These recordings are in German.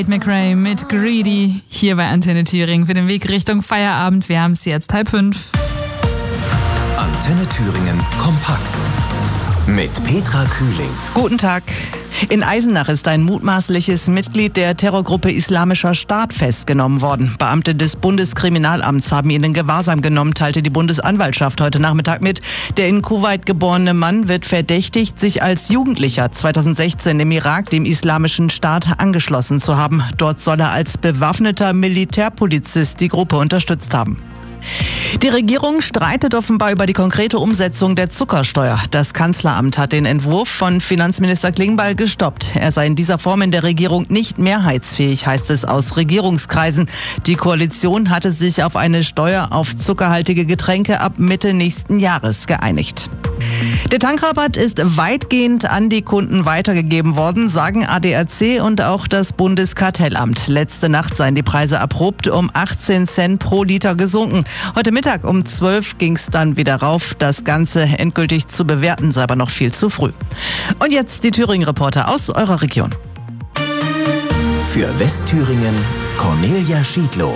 McRae mit Greedy hier bei Antenne Thüringen für den Weg Richtung Feierabend. Wir haben es jetzt 4:30. Antenne Thüringen kompakt mit Petra Kühling. Guten Tag. In Eisenach ist ein mutmaßliches Mitglied der Terrorgruppe Islamischer Staat festgenommen worden. Beamte des Bundeskriminalamts haben ihn in Gewahrsam genommen, teilte die Bundesanwaltschaft heute Nachmittag mit. Der in Kuwait geborene Mann wird verdächtigt, sich als Jugendlicher 2016 im Irak dem Islamischen Staat angeschlossen zu haben. Dort soll er als bewaffneter Militärpolizist die Gruppe unterstützt haben. Die Regierung streitet offenbar über die konkrete Umsetzung der Zuckersteuer. Das Kanzleramt hat den Entwurf von Finanzminister Klingbeil gestoppt. Er sei in dieser Form in der Regierung nicht mehrheitsfähig, heißt es aus Regierungskreisen. Die Koalition hatte sich auf eine Steuer auf zuckerhaltige Getränke ab Mitte nächsten Jahres geeinigt. Der Tankrabatt ist weitgehend an die Kunden weitergegeben worden, sagen ADAC und auch das Bundeskartellamt. Letzte Nacht seien die Preise abrupt um 18 Cent pro Liter gesunken. Heute Mittag um 12 ging es dann wieder rauf. Das Ganze endgültig zu bewerten sei aber noch viel zu früh. Und jetzt die Thüringen-Reporter aus eurer Region. Für Westthüringen Cornelia Schiedlow.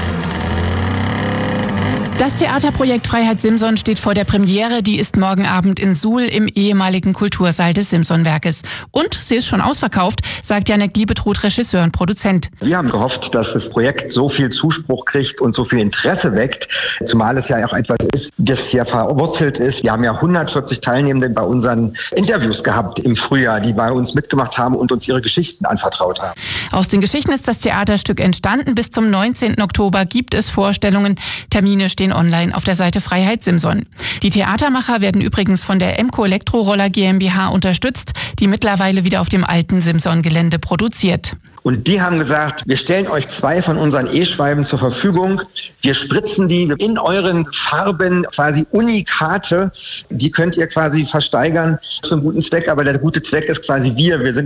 Das Theaterprojekt Freiheit Simson steht vor der Premiere. Die ist morgen Abend in Suhl im ehemaligen Kultursaal des Simson-Werkes. Und sie ist schon ausverkauft, sagt Janek Liebetrud, Regisseur und Produzent. Wir haben gehofft, dass das Projekt so viel Zuspruch kriegt und so viel Interesse weckt, zumal es ja auch etwas ist, das hier verwurzelt ist. Wir haben ja 140 Teilnehmende bei unseren Interviews gehabt im Frühjahr, die bei uns mitgemacht haben und uns ihre Geschichten anvertraut haben. Aus den Geschichten ist das Theaterstück entstanden. Bis zum 19. Oktober gibt es Vorstellungen. Termine stehen online auf der Seite Freiheit Simson. Die Theatermacher werden übrigens von der Emco Elektroroller GmbH unterstützt, die mittlerweile wieder auf dem alten Simson-Gelände produziert. Und die haben gesagt, wir stellen euch 2 von unseren E-Schweiben zur Verfügung. Wir spritzen die in euren Farben, quasi Unikate. Die könnt ihr quasi versteigern für einen guten Zweck. Aber der gute Zweck ist quasi wir. Wir sind